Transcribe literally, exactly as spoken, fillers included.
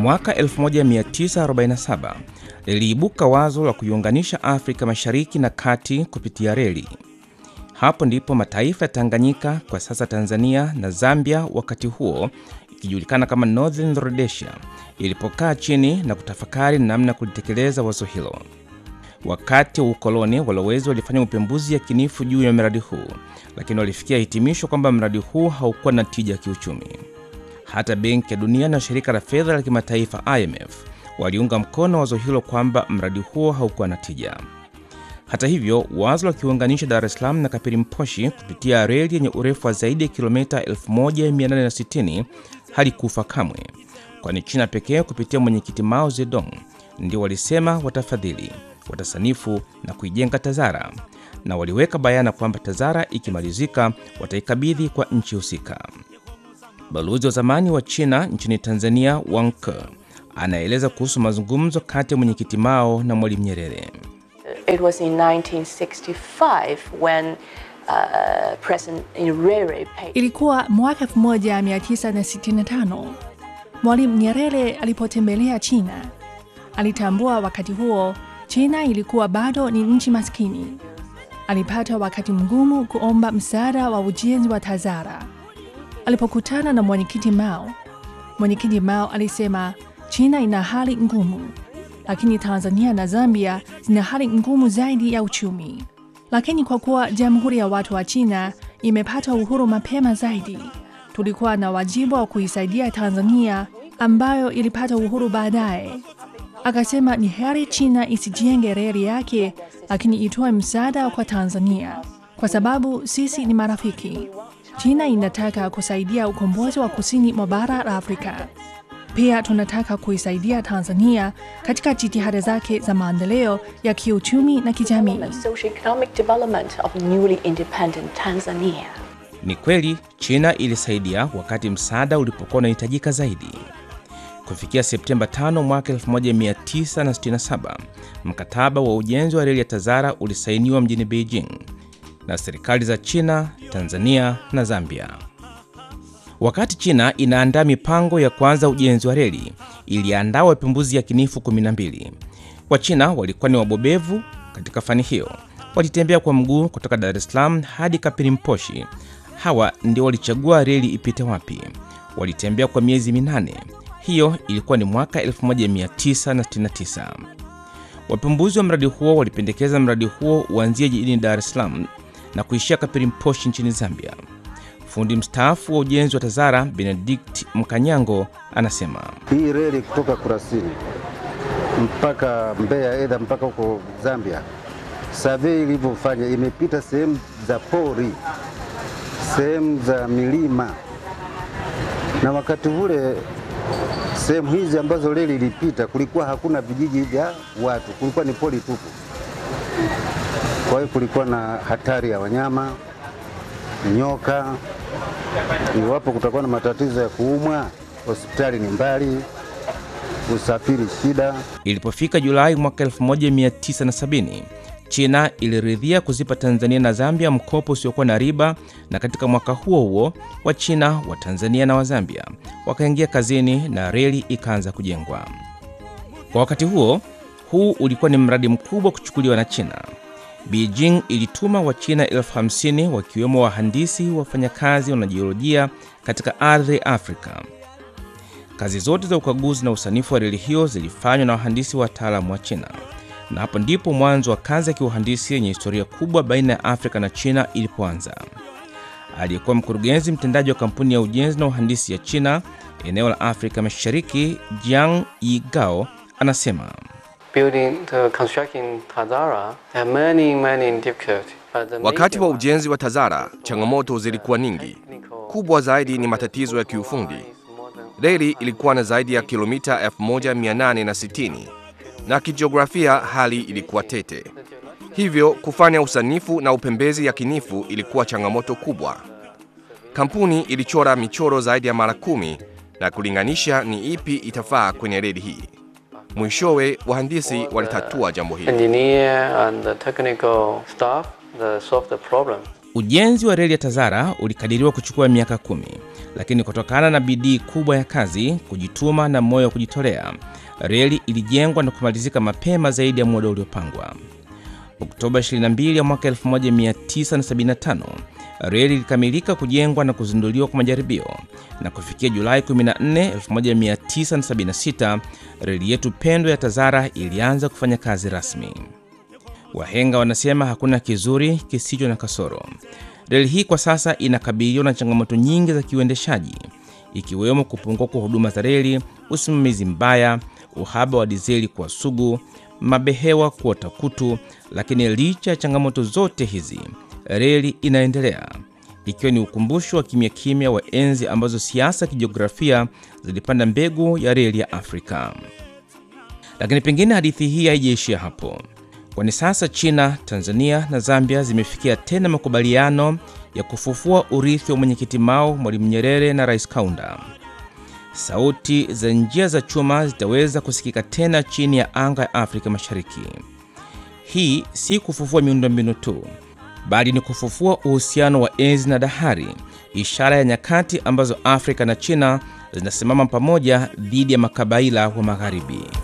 Mwaka elfu moja mia tisa arobaini na saba liliibuka wazo la kuiunganisha Afrika Mashariki na Kati kupitia reli. Hapo ndipo mataifa ya Tanganyika, kwa sasa Tanzania, na Zambia, wakati huo ikijulikana kama Northern Rhodesia, ilipokaa chini na kutafakari namna kulitekeleza wazo hilo. Wakati wa ukoloni, walowezi walifanya upembuzi yakinifu juu ya mradi huu, lakini walifikia hitimisho kwamba mradi huu haukuwa na tija kiuchumi. Hata Benki ya Dunia na Shirika la Fedha la Kimataifa I M F waliunga mkono wazo hilo kwamba mradi huo haukuwa na tija. Hata hivyo, wazo la kuunganisha Dar es Salaam na Kapirimposhi kupitia reli yenye urefu wa zaidi ya kilomita elfu moja mia nane sitini halikufa kamwe, kwani China pekee kupitia mwenyekiti Mao Zedong ndio walisema watafadhili, watasanifu na kuijenga TAZARA, na waliweka bayana kwamba TAZARA ikimalizika wataikabidhi kwa nchi husika. Balozi wa zamani wa China nchini Tanzania, Wang Ke, anaeleza kuhusu mazungumzo kati ya mwenyekiti Mao na Mwalimu Nyerere. It was in nineteen sixty-five when uh, President Nyerere paid... Ilikuwa mwaka elfu moja mia tisa sitini na tano. Mwalimu Nyerere alipotembelea China. Alitambua wakati huo China ilikuwa bado ni nchi maskini. Alipata wakati mgumu kuomba msaada wa ujenzi wa TAZARA. Alipokutana na mwenyekiti Mao, mwenyekiti Mao alisema China ina hali ngumu, lakini Tanzania na Zambia zina hali ngumu zaidi ya uchumi. Lakini kwa kuwa Jamhuri ya Watu wa China imepata uhuru mapema zaidi, tulikuwa na wajibu wa kuisaidia Tanzania ambayo ilipata uhuru baadaye. Akasema ni heri China isijenge reli yake, lakini itoe msaada kwa Tanzania, kwa sababu sisi ni marafiki. China inataka kusaidia ukombozi wa kusini mwa bara la Afrika. Pia tunataka kuisaidia Tanzania katika jitihada zake za maendeleo ya kiuchumi na kijamii. Ni kweli China ilisaidia wakati msaada ulipokuwa unahitajika zaidi. Kufikia Septemba tano mwaka elfu moja mia tisa sitini na saba, mkataba wa ujenzi wa reli ya TAZARA ulisainiwa mjini Beijing na serikali za China, Tanzania na Zambia. Wakati China inaandaa mipango ya kuanza ujenzi wa reli, iliandaa wapembuzi yakinifu kumi na mbili. Wachina walikuwa ni wabobevu katika fani hiyo. Walitembea kwa mguu kutoka Dar es Salaam hadi Kapirimposhi. Hawa ndio walichagua reli ipite wapi. Walitembea kwa miezi minane. Hiyo ilikuwa ni mwaka elfu moja mia tisa sitini na tisa. Wapembuzi wa mradi huo walipendekeza mradi huo uanzie jijini Dar es Salaam na kuishia Kapirimposhi nchini Zambia. Fundi mstaafu wa ujenzi wa TAZARA Benedict Mkanyango anasema, hii reli kutoka Kurasini mpaka Mbeya, edha mpaka huko Zambia, survey ilivyofanya imepita sehemu za pori, sehemu za milima, na wakati ule sehemu hizi ambazo reli ilipita kulikuwa hakuna vijiji vya watu, kulikuwa ni pori tupu. Kwa hiyo kulikuwa na hatari ya wanyama, nyoka. Iwapo kutakuwa na matatizo ya kuumwa, hospitali ni mbali, usafiri shida. Ilipofika Julai mwaka elfu moja mia tisa sabini, China iliridhia kuzipa Tanzania na Zambia mkopo usiokuwa na riba, na katika mwaka huo huo wa China, wa Tanzania na wa Zambia wakaingia kazini na reli ikaanza kujengwa. Kwa wakati huo, huu ulikuwa ni mradi mkubwa kuchukuliwa na China. Beijing ilituma wa China elfu hamsini wakiwemo wahandisi, wafanyakazi na jiolojia katika ardhi ya Afrika. Kazi zote za ukaguzi na usanifu wa reli hiyo zilifanywa na wahandisi wataalamu wa China. Na hapo ndipo mwanzo wa kazi ya kiuhandisi yenye historia kubwa baina ya Afrika na China ilipoanza. Aliyekuwa mkurugenzi mtendaji wa kampuni ya ujenzi na uhandisi ya China eneo la Afrika Mashariki, Jiang Yigao, anasema, wakati wa ujenzi wa TAZARA changamoto zilikuwa nyingi. Kubwa zaidi ni matatizo ya kiufundi. Reli ilikuwa na zaidi ya kilomita elfu moja mia nane sitini na kijiografia hali ilikuwa tete. Hivyo kufanya usanifu na upembezi yakinifu ilikuwa changamoto kubwa. Kampuni ilichora michoro zaidi ya mara kumi na kulinganisha ni ipi itafaa kwenye reli hii. Mwishowe wahandisi walitatua jambo hili. Engineer and the technical staff they solved the problem. Ujenzi wa reli ya TAZARA ulikadiriwa kuchukua miaka kumi, lakini kutokana na bidii kubwa ya kazi, kujituma na moyo wa kujitolea, reli ilijengwa na kumalizika mapema zaidi ya muda uliopangwa. Oktoba ishirini na mbili ya mwaka elfu moja mia tisa sabini na tano, reli ilikamilika kujengwa na kuzinduliwa kwa majaribio, na kufikia Julai kumi na nne, elfu moja mia tisa sabini na sita, reli yetu pendwa ya Tazara ilianza kufanya kazi rasmi. Wahenga wanasema hakuna kizuri kisicho na kasoro. Reli hii kwa sasa inakabiliwa na changamoto nyingi za kiuendeshaji, ikiwemo kupungua kwa huduma za reli, usimamizi mbaya, uhaba wa dizeli kwa sugu, mabehewa kuota kutu. Lakini licha ya changamoto zote hizi, reli inaendelea, ikiwa ni ukumbusho wa kimya kimya wa enzi ambazo siasa kijiografia zilipanda mbegu ya reli ya Afrika. Lakini pengine hadithi hii haijaishia hapo, kwani sasa China, Tanzania na Zambia zimefikia tena makubaliano ya kufufua urithi wa mwenyekiti Mao, Mwalimu Nyerere na Rais Kaunda. Sauti za njia za chuma zitaweza kusikika tena chini ya anga ya Afrika Mashariki. Hii si kufufua miundombinu tu, bali ni kufufua uhusiano wa enzi na dahari, ishara ya nyakati ambazo Afrika na China zinasimama pamoja dhidi ya makabaila wa Magharibi.